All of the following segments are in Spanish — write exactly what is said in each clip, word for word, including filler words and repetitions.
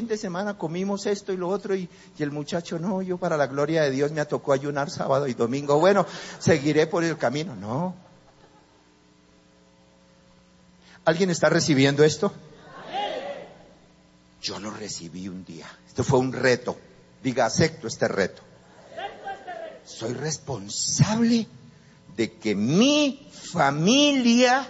fin de semana comimos esto y lo otro, y, y el muchacho, no, yo para la gloria de Dios me tocó ayunar sábado y domingo, bueno, seguiré por el camino. No. ¿Alguien está recibiendo esto? Yo lo recibí un día. Esto fue un reto. Diga, acepto este reto. Soy responsable de que mi familia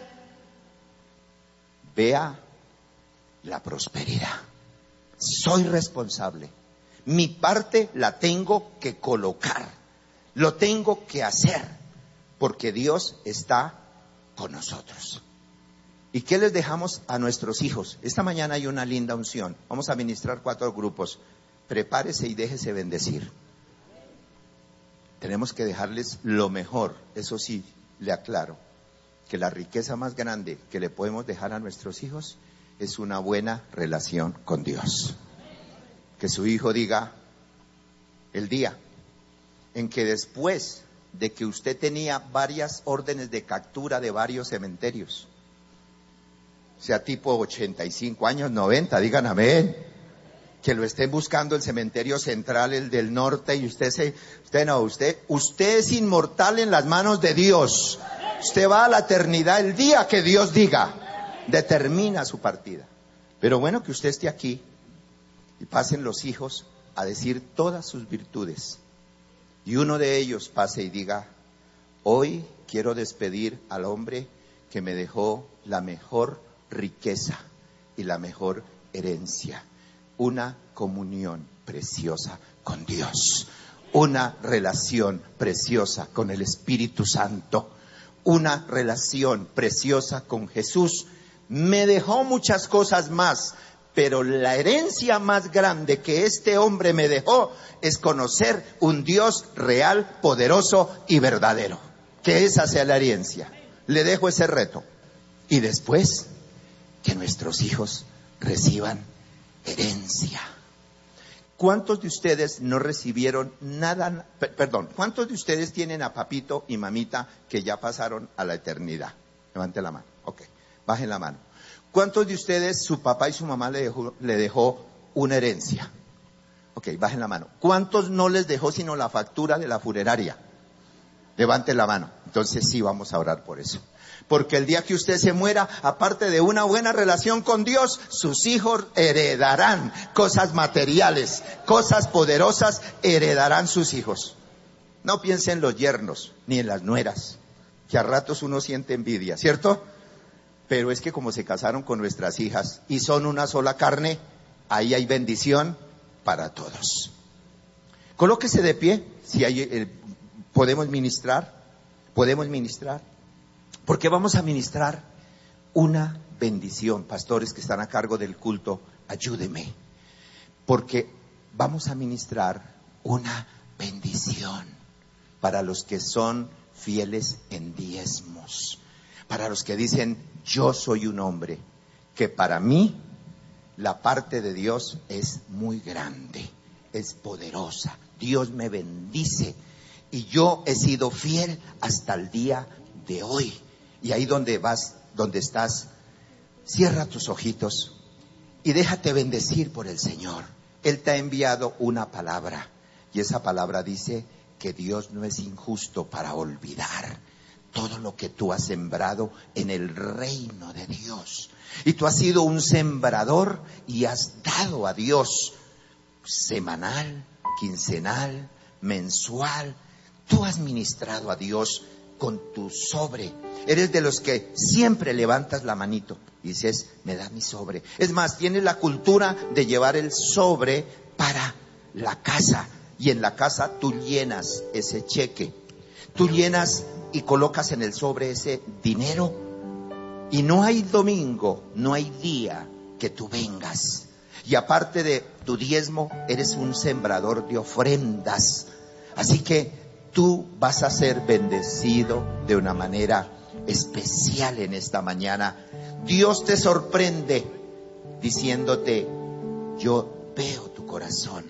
vea la prosperidad. Soy responsable. Mi parte la tengo que colocar. Lo tengo que hacer. Porque Dios está con nosotros. ¿Y qué les dejamos a nuestros hijos? Esta mañana hay una linda unción. Vamos a ministrar cuatro grupos. Prepárese y déjese bendecir. Tenemos que dejarles lo mejor. Eso sí, le aclaro, que la riqueza más grande que le podemos dejar a nuestros hijos es una buena relación con Dios. Que su hijo diga, el día en que después de que usted tenía varias órdenes de captura de varios cementerios, sea tipo ochenta y cinco años, noventa, digan amén, que lo estén buscando el cementerio central, el del norte, y usted se, usted no, usted, usted es inmortal en las manos de Dios. Usted va a la eternidad el día que Dios diga, determina su partida. Pero bueno, que usted esté aquí y pasen los hijos a decir todas sus virtudes, y uno de ellos pase y diga, hoy quiero despedir al hombre que me dejó la mejor riqueza y la mejor herencia, una comunión preciosa con Dios, una relación preciosa con el Espíritu Santo, una relación preciosa con Jesús. Me dejó muchas cosas más, pero la herencia más grande que este hombre me dejó es conocer un Dios real, poderoso y verdadero. Que esa sea la herencia. Le dejo ese reto. Y después, que nuestros hijos reciban herencia. ¿Cuántos de ustedes no recibieron nada? Perdón, ¿cuántos de ustedes tienen a papito y mamita que ya pasaron a la eternidad? Levante la mano. Ok, bajen la mano. ¿Cuántos de ustedes su papá y su mamá le dejó, le dejó una herencia? Ok, bajen la mano. ¿Cuántos no les dejó sino la factura de la funeraria? Levante la mano. Entonces sí, vamos a orar por eso. Porque el día que usted se muera, aparte de una buena relación con Dios, sus hijos heredarán cosas materiales, cosas poderosas, heredarán sus hijos. No piense en los yernos, ni en las nueras, que a ratos uno siente envidia, ¿cierto? Pero es que como se casaron con nuestras hijas y son una sola carne, ahí hay bendición para todos. Colóquese de pie, si hay, eh, podemos ministrar, podemos ministrar. Porque vamos a ministrar una bendición. Pastores que están a cargo del culto, ayúdeme. Porque vamos a ministrar una bendición para los que son fieles en diezmos. Para los que dicen, yo soy un hombre que para mí la parte de Dios es muy grande, es poderosa. Dios me bendice y yo he sido fiel hasta el día de hoy. Y ahí donde vas, donde estás, cierra tus ojitos y déjate bendecir por el Señor. Él te ha enviado una palabra y esa palabra dice que Dios no es injusto para olvidar todo lo que tú has sembrado en el reino de Dios. Y tú has sido un sembrador y has dado a Dios semanal, quincenal, mensual. Tú has ministrado a Dios con tu sobre. Eres de los que siempre levantas la manito y dices, me da mi sobre. Es más, tienes la cultura de llevar el sobre para la casa. Y en la casa tú llenas ese cheque. Tú llenas y colocas en el sobre ese dinero. Y no hay domingo, no hay día que tú vengas. Y aparte de tu diezmo, eres un sembrador de ofrendas. Así que tú vas a ser bendecido de una manera especial en esta mañana. Dios te sorprende diciéndote, yo veo tu corazón.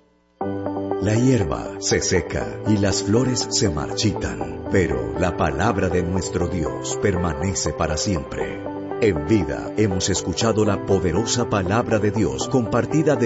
La hierba se seca y las flores se marchitan, pero la palabra de nuestro Dios permanece para siempre. En vida hemos escuchado la poderosa palabra de Dios compartida de